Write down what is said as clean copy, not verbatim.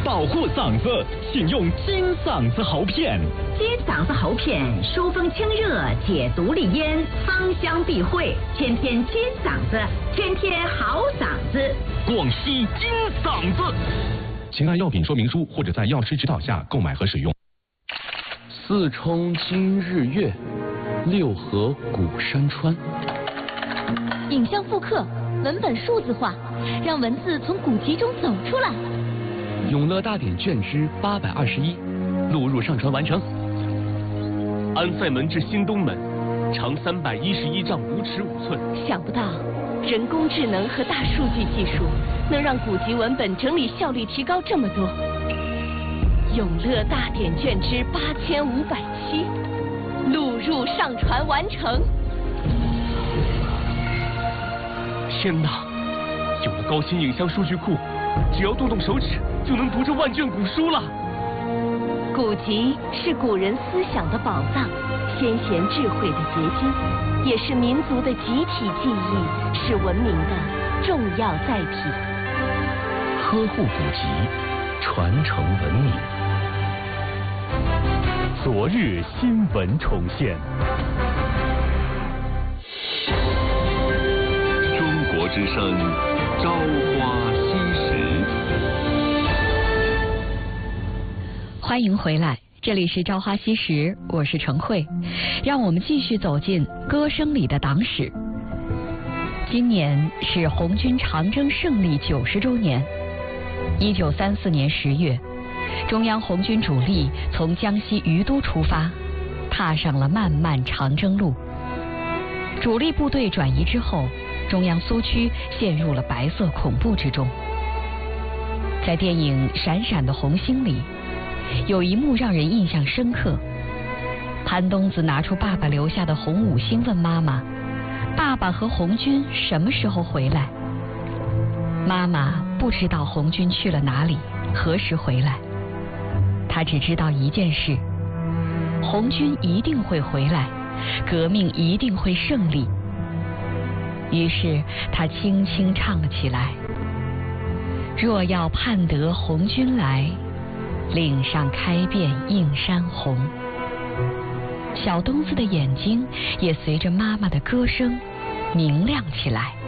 保护嗓子，请用金嗓子喉片。 金嗓子喉片疏风清热，解毒利咽，芳香避秽，天天金嗓子，天天好嗓子。 广西金嗓子。请按药品说明书或者在药师指导下购买和使用。 四冲今日月，六合古山川。 影像复刻，文本数字化，让文字从古籍中走出来。 永乐大典卷之821，录入上传完成。 安塞门至新东门，长311丈5尺5寸。 想不到，人工智能和大数据技术能让古籍文本整理效率提高这么多。永乐大典卷之8507，录入上传完成。 天哪！有了高清影像数据库，只要动动手指就能读这万卷古书了。 古籍是古人思想的宝藏，先贤智慧的结晶，也是民族的集体记忆，是文明的重要载体。 呵护古籍，传承文明。昨日新闻重现。 中国之声，朝花夕拾。 欢迎回来，这里是朝花夕拾，我是程慧，让我们继续走进歌声里的党史。今年是红军长征胜利90周年。1934年10月，中央红军主力从江西于都出发，踏上了漫漫长征路。主力部队转移之后，中央苏区陷入了白色恐怖之中。在电影《闪闪的红星》里，有一幕让人印象深刻。潘冬子拿出爸爸留下的红五星，问妈妈：“爸爸和红军什么时候回来？”妈妈不知道红军去了哪里，何时回来。她只知道一件事：红军一定会回来，革命一定会胜利。于是她轻轻唱了起来：“若要盼得红军来，岭上开遍映山红。”小冬子的眼睛也随着妈妈的歌声明亮起来。